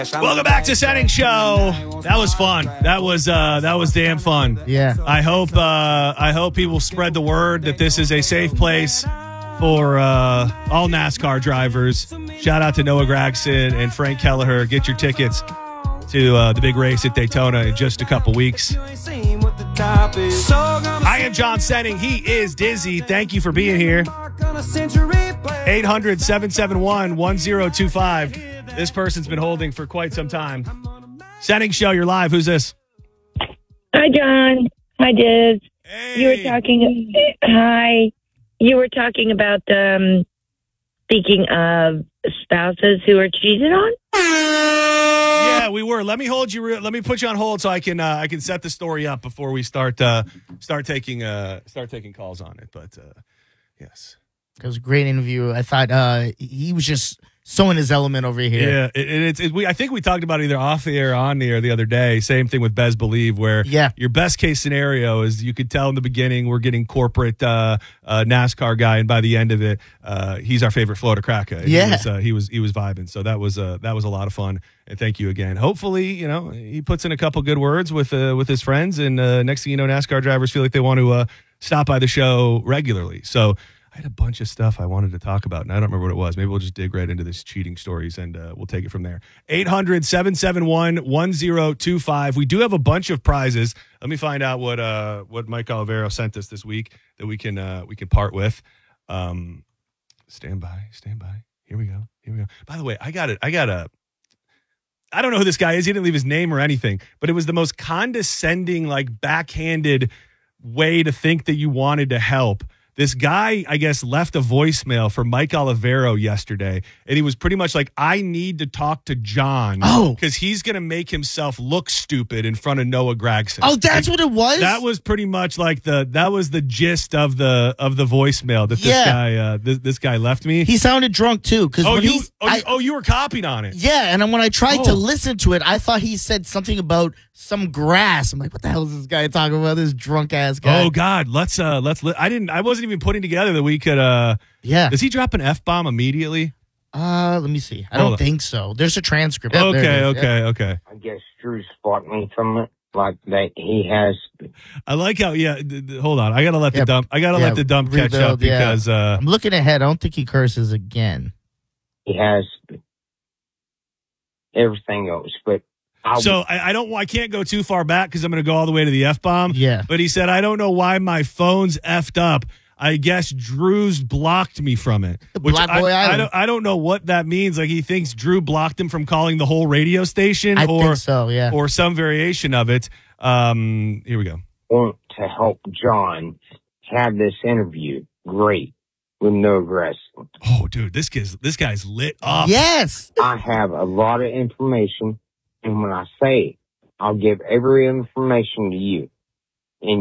Welcome back to Setting Show. That was fun. That was damn fun. Yeah. I hope people spread the word that this is a safe place for all NASCAR drivers. Shout out to Noah Gragson and Frank Kelleher. Get your tickets to the big race at Daytona in just a couple weeks. I am John Setting. He is Dizzy. Thank you for being here. 800-771-1025. This person's been holding for quite some time. Setting Show, you're live. Who's this? Hi, John. Hi, Diz. Hey. You were talking. Hi. You were talking about speaking of spouses who are cheated on. Yeah, we were. Let me hold you. Let me put you on hold so I can set the story up before we start taking calls on it. But yes, it was a great interview. I thought he was just so in his element over here. Yeah, I think we talked about it either off the air or on the air the other day. Same thing with Bez Believe, where your best case scenario is you could tell in the beginning we're getting corporate NASCAR guy, and by the end of it, he's our favorite Florida cracker. Yeah, he was vibing. So that was a lot of fun. And thank you again. Hopefully, he puts in a couple good words with his friends, and next thing you know, NASCAR drivers feel like they want to stop by the show regularly. So I had a bunch of stuff I wanted to talk about, and I don't remember what it was. Maybe we'll just dig right into this cheating stories, and we'll take it from there. 800-771-1025. We do have a bunch of prizes. Let me find out what Mike Olivero sent us this week that we can part with. Stand by. Here we go. By the way, I don't know who this guy is. He didn't leave his name or anything, but it was the most condescending, backhanded way to think that you wanted to help. This guy, I guess, left a voicemail for Mike Olivero yesterday, and he was pretty much like, I need to talk to John because he's going to make himself look stupid in front of Noah Gragson. Oh, that's what it was? That was pretty much that was the gist of the voicemail that this guy left me. He sounded drunk, too. You were copied on it. Yeah, and when I tried to listen to it, I thought he said something about some grass. I'm like, what the hell is this guy talking about? This drunk ass guy. Oh God, I wasn't even putting together that we could. Does he drop an F-bomb immediately? Let me see. I don't think so. There's a transcript. Okay. I guess Drew's fought me from it like that. He has. I like how. Hold on. I gotta let the dump. Let the dump catch up because I'm looking ahead. I don't think he curses again. He has everything else, but. I can't go too far back because I'm going to go all the way to the F-bomb. Yeah. But he said, I don't know why my phone's effed up. I guess Drew's blocked me from it. Black Boy Island. I don't know what that means. Like he thinks Drew blocked him from calling the whole radio station. I think so, yeah. Or some variation of it. Here we go. Want to help John have this interview. Great. With no Gragson. Oh, dude, this guy's lit up. Yes. I have a lot of information. And when I say it, I'll give every information to you.